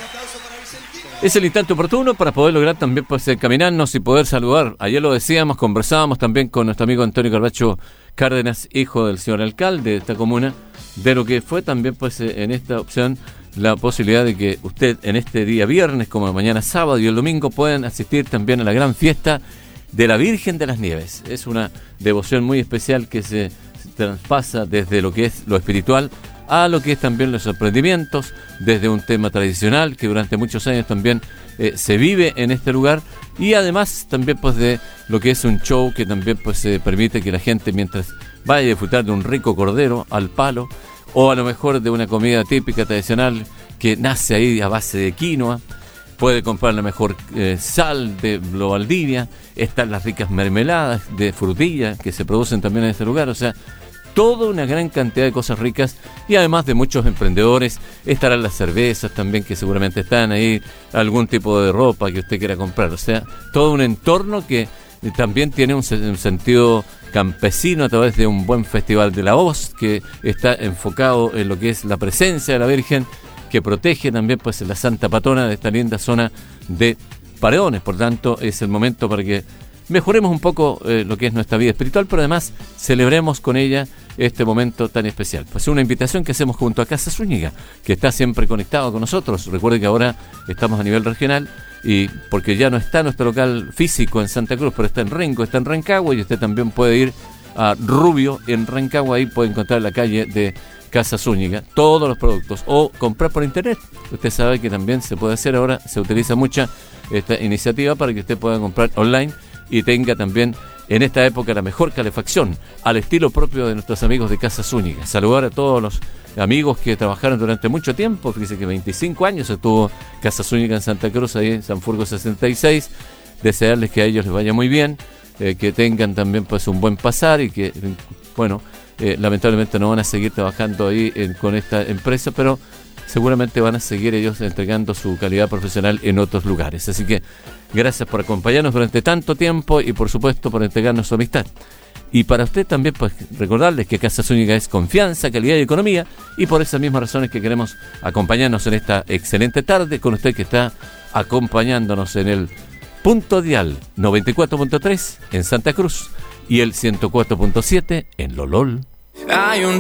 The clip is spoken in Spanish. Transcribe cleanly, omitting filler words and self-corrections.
Es el instante oportuno para poder lograr también pues caminarnos y poder saludar. Ayer lo decíamos, conversábamos también con nuestro amigo Antonio Carbacho Cárdenas, hijo del señor alcalde de esta comuna, de lo que fue también pues en esta opción la posibilidad de que usted en este día viernes, como mañana sábado y el domingo, puedan asistir también a la gran fiesta de la Virgen de las Nieves. Es una devoción muy especial que se traspasa desde lo que es lo espiritual a lo que es también los sorprendimientos, desde un tema tradicional que durante muchos años también se vive en este lugar, y además también pues de lo que es un show que también pues permite que la gente, mientras vaya a disfrutar de un rico cordero al palo, o a lo mejor de una comida típica tradicional que nace ahí a base de quinoa, puede comprar la mejor sal de Valdivia, están las ricas mermeladas de frutilla que se producen también en este lugar, o sea, toda una gran cantidad de cosas ricas, y además de muchos emprendedores estarán las cervezas también que seguramente están ahí, algún tipo de ropa que usted quiera comprar, o sea, todo un entorno que también tiene un sentido campesino a través de un buen festival de la hoz que está enfocado en lo que es la presencia de la Virgen, que protege también pues la santa patrona de esta linda zona de Paredones. Por tanto, es el momento para que mejoremos un poco lo que es nuestra vida espiritual, pero además celebremos con ella este momento tan especial. Pues es una invitación que hacemos junto a Casa Zúñiga, que está siempre conectado con nosotros. Recuerde que ahora estamos a nivel regional, y porque ya no está nuestro local físico en Santa Cruz, pero está en Renco, está en Rancagua, y usted también puede ir a Rubio en Rancagua, ahí puede encontrar en la calle de Casa Zúñiga todos los productos, o comprar por internet. Usted sabe que también se puede hacer ahora, se utiliza mucha esta iniciativa para que usted pueda comprar online y tenga también en esta época la mejor calefacción al estilo propio de nuestros amigos de Casa Zúñiga. Saludar a todos los amigos que trabajaron durante mucho tiempo, fíjese que 25 años estuvo Casa Zúñiga en Santa Cruz, ahí en San Furgo 66, desearles que a ellos les vaya muy bien, que tengan también pues un buen pasar, y que bueno, lamentablemente no van a seguir trabajando ahí con esta empresa, pero seguramente van a seguir ellos entregando su calidad profesional en otros lugares. Así que gracias por acompañarnos durante tanto tiempo y por supuesto por entregarnos su amistad. Y para usted también pues recordarles que Casa Zúñiga es confianza, calidad y economía, y por esas mismas razones que queremos acompañarnos en esta excelente tarde con usted que está acompañándonos en el punto dial 94.3 en Santa Cruz y el 104.7 en Lolol. Hay un